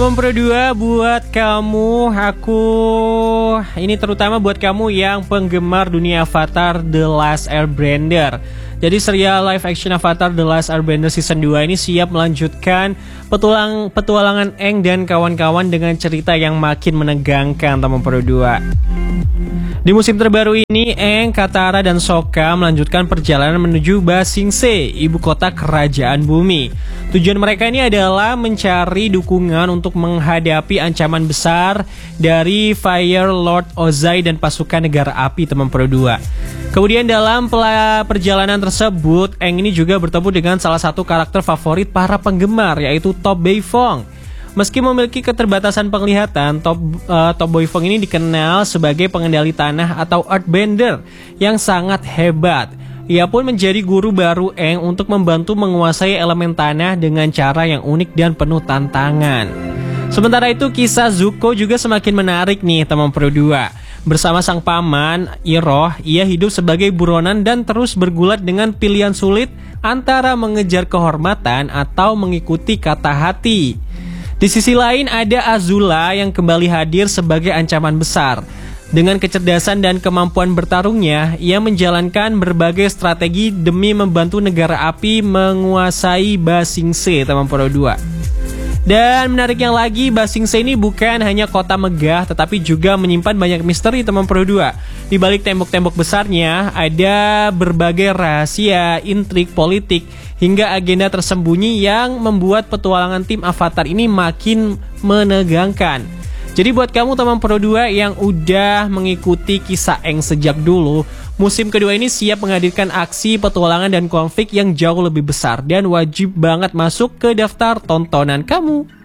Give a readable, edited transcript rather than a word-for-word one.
teman Pro 2, buat kamu, ini terutama buat kamu yang penggemar dunia Avatar The Last Airbender. Jadi serial live action Avatar The Last Airbender Season 2 ini siap melanjutkan petualangan Aang dan kawan-kawan dengan cerita yang makin menegangkan teman Pro 2. Di musim terbaru ini, Aang, Katara, dan Sokka melanjutkan perjalanan menuju Ba Sing Se, ibu kota kerajaan bumi. Tujuan mereka ini adalah mencari dukungan untuk menghadapi ancaman besar dari Fire Lord Ozai dan pasukan negara api teman Pro 2. Kemudian dalam perjalanan tersebut, Aang ini juga bertemu dengan salah satu karakter favorit para penggemar, yaitu Top Beifong. Meski memiliki keterbatasan penglihatan, Top Beifong ini dikenal sebagai pengendali tanah atau Earthbender yang sangat hebat. Ia pun menjadi guru baru Aang untuk membantu menguasai elemen tanah dengan cara yang unik dan penuh tantangan. Sementara itu, kisah Zuko juga semakin menarik nih teman Pro 2. Bersama sang paman, Iroh, ia hidup sebagai buronan dan terus bergulat dengan pilihan sulit antara mengejar kehormatan atau mengikuti kata hati. Di sisi lain ada Azula yang kembali hadir sebagai ancaman besar. Dengan kecerdasan dan kemampuan bertarungnya, ia menjalankan berbagai strategi demi membantu negara api menguasai Ba Sing Se teman Pro 2. Dan menariknya lagi, Ba Sing Se ini bukan hanya kota megah, tetapi juga menyimpan banyak misteri teman Pro 2. Di balik tembok-tembok besarnya, ada berbagai rahasia, intrik politik, hingga agenda tersembunyi yang membuat petualangan tim Avatar ini makin menegangkan. Jadi buat kamu teman Pro 2 yang udah mengikuti kisah Aang sejak dulu, musim kedua ini siap menghadirkan aksi, petualangan, dan konflik yang jauh lebih besar dan wajib banget masuk ke daftar tontonan kamu.